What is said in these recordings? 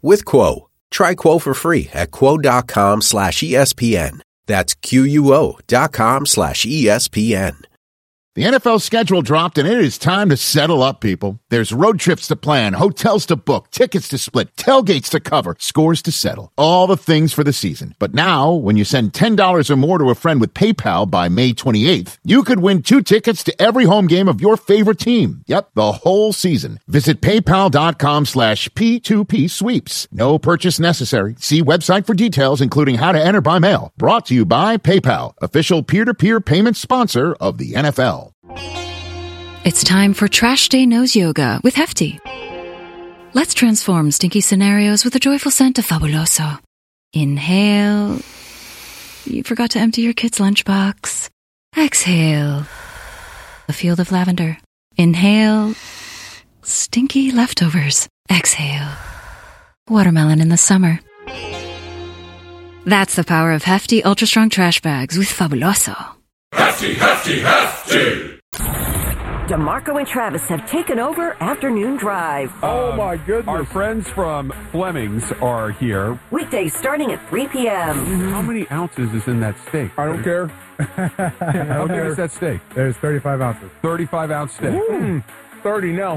with Quo. Try Quo for free at quo.com/ESPN. That's QUO.com/ESPN. The NFL schedule dropped, and it is time to settle up, people. There's road trips to plan, hotels to book, tickets to split, tailgates to cover, scores to settle. All the things for the season. But now, when you send $10 or more to a friend with PayPal by May 28th, you could win 2 tickets to every home game of your favorite team. Yep, the whole season. Visit paypal.com/P2P sweeps. No purchase necessary. See website for details, including how to enter by mail. Brought to you by PayPal, official peer-to-peer payment sponsor of the NFL. It's time for Trash Day Nose Yoga with Hefty. Let's transform stinky scenarios with a joyful scent of Fabuloso. Inhale. You forgot to empty your kid's lunchbox. Exhale. A field of lavender. Inhale. Stinky leftovers. Exhale. Watermelon in the summer. That's the power of Hefty Ultra Strong Trash Bags with Fabuloso. Hefty, hefty, hefty! DeMarco and Travis have taken over Afternoon Drive. Oh, my goodness. Our friends from Fleming's are here. Weekdays starting at 3 p.m. How many ounces is in that steak? I don't care. How big is that steak? There's 35 ounces. 35-ounce steak. 30 now.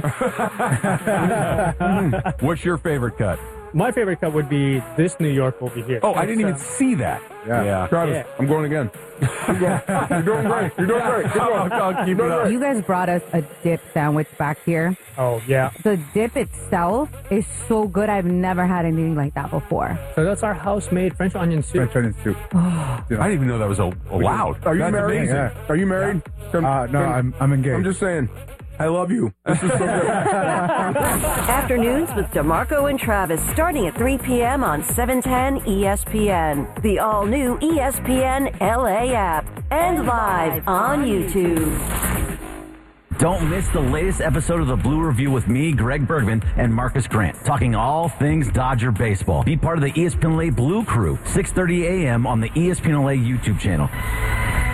What's your favorite cut? My favorite cut would be this New York over here. Oh, I didn't even see that. Yeah. Travis, I'm going again. You're doing great. You're doing great. I'll keep it up. You guys brought us a dip sandwich back here. Oh, yeah. The dip itself is so good. I've never had anything like that before. So that's our house-made French onion soup. French onion soup. I didn't even know that was allowed. Are you That's married? amazing. Yeah. Are you married? No, I'm engaged. I'm just saying. I love you. This is so good. Afternoons with DeMarco and Travis starting at 3 p.m. on 710 ESPN, the all-new ESPN LA app, and live on YouTube. Don't miss the latest episode of the Blue Review with me, Greg Bergman, and Marcus Grant, talking all things Dodger baseball. Be part of the ESPN LA Blue Crew, 6:30 a.m. on the ESPN LA YouTube channel.